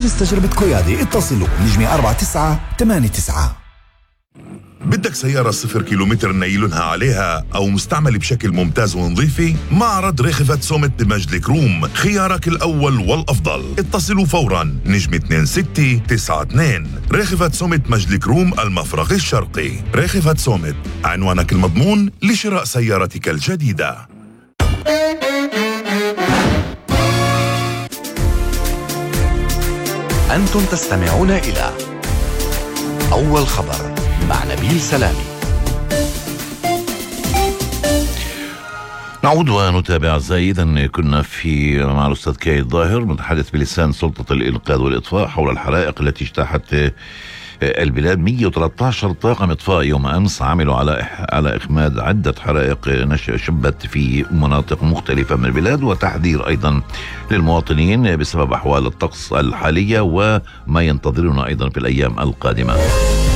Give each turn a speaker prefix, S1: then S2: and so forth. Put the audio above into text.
S1: احجز تجربة قيادة. اتصلوا نجمة 4989.
S2: بدك سيارة 0 كيلومتر نايلونها عليها أو مستعمل بشكل ممتاز ونظيفة؟ معرض ريخفت سومت بمجد الكروم خيارك الأول والأفضل. اتصلوا فورا نجمة 2692. ريخفت سومت مجد الكروم المفرق الشرقي. ريخفت سومت، عنوانك المضمون لشراء سيارتك الجديدة.
S3: أنتم تستمعون إلى أول خبر مع نبيل سلامي.
S4: نعود ونتابع زايدا. كنا مع الأستاذ كاي الظاهر متحدث بلسان سلطة الإنقاذ والإطفاء حول الحرائق التي اجتاحت البلاد. 113 طاقم إطفاء يوم أمس عملوا على إخماد عدة حرائق شبت في مناطق مختلفة من البلاد، وتحذير أيضا للمواطنين بسبب أحوال الطقس الحالية وما ينتظرنا أيضا في الأيام القادمة.